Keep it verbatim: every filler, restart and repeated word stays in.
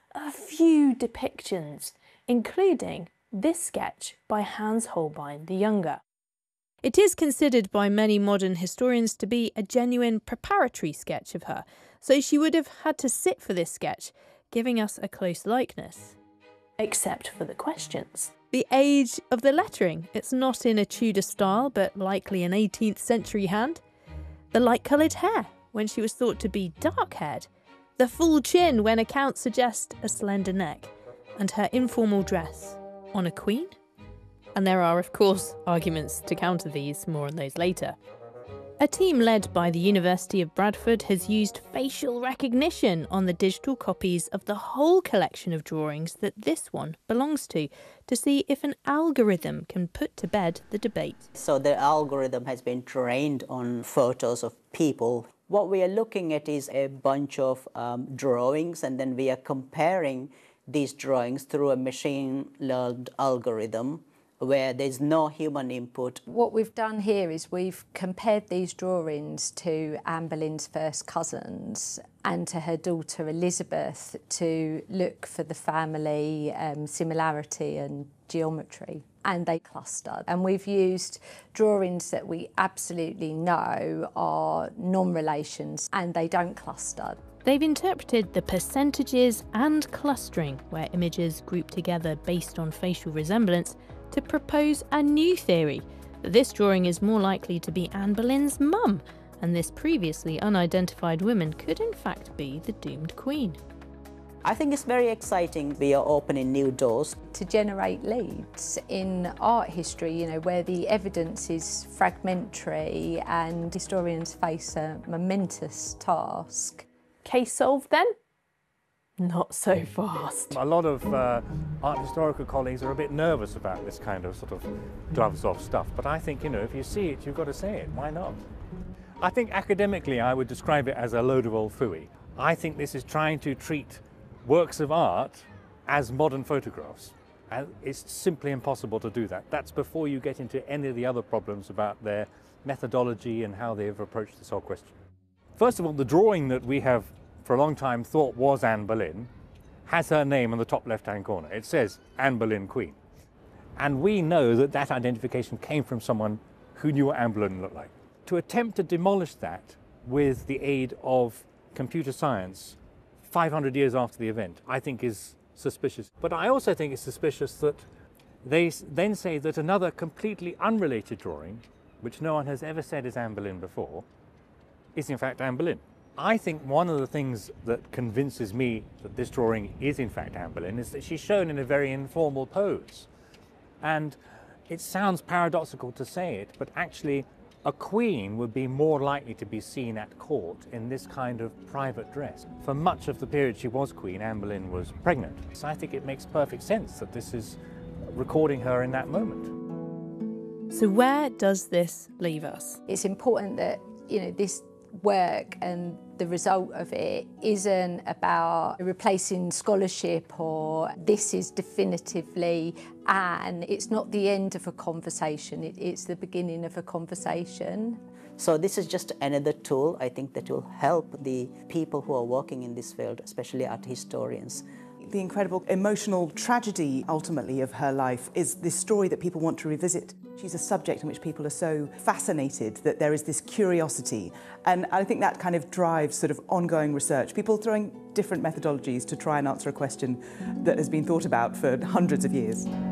a few depictions, including this sketch by Hans Holbein the Younger. It is considered by many modern historians to be a genuine preparatory sketch of her, so she would have had to sit for this sketch, giving us a close likeness. Except for the questions. The age of the lettering. It's not in a Tudor style, but likely an eighteenth century hand. The light-coloured hair, when she was thought to be dark-haired. The full chin, when accounts suggest a slender neck. And her informal dress. On a queen? And there are, of course, arguments to counter these, more on those later. A team led by the University of Bradford has used facial recognition on the digital copies of the whole collection of drawings that this one belongs to, to see if an algorithm can put to bed the debate. So the algorithm has been trained on photos of people. What we are looking at is a bunch of um, drawings, and then we are comparing these drawings through a machine-learned algorithm where there's no human input. What we've done here is we've compared these drawings to Anne Boleyn's first cousins and to her daughter Elizabeth to look for the family um, similarity and geometry, and they clustered. And we've used drawings that we absolutely know are non-relations, and they don't cluster. They've interpreted the percentages and clustering, where images group together based on facial resemblance, to propose a new theory, that this drawing is more likely to be Anne Boleyn's mum, and this previously unidentified woman could in fact be the doomed queen. I think it's very exciting. We are opening new doors. To generate leads in art history, you know, where the evidence is fragmentary and historians face a momentous task. Case solved then? Not so fast. A lot of uh, art historical colleagues are a bit nervous about this kind of sort of gloves-off stuff, but I think, you know, if you see it, you've got to say it. Why not? I think academically I would describe it as a load of old phooey. I think this is trying to treat works of art as modern photographs, and it's simply impossible to do that. That's before you get into any of the other problems about their methodology and how they've approached this whole question. First of all, the drawing that we have for a long time thought was Anne Boleyn has her name in the top left-hand corner. It says Anne Boleyn Queen. And we know that that identification came from someone who knew what Anne Boleyn looked like. To attempt to demolish that with the aid of computer science five hundred years after the event, I think is suspicious. But I also think it's suspicious that they then say that another completely unrelated drawing, which no one has ever said is Anne Boleyn before, is in fact Anne Boleyn. I think one of the things that convinces me that this drawing is in fact Anne Boleyn is that she's shown in a very informal pose. And it sounds paradoxical to say it, but actually a queen would be more likely to be seen at court in this kind of private dress. For much of the period she was queen, Anne Boleyn was pregnant. So I think it makes perfect sense that this is recording her in that moment. So where does this leave us? It's important that, you know, this work and the result of it isn't about replacing scholarship or this is definitively Anne. It's not the end of a conversation, it, it's the beginning of a conversation. So this is just another tool, I think, that will help the people who are working in this field, especially art historians. The incredible emotional tragedy, ultimately, of her life is this story that people want to revisit. She's a subject in which people are so fascinated that there is this curiosity. And I think that kind of drives sort of ongoing research. People throwing different methodologies to try and answer a question that has been thought about for hundreds of years.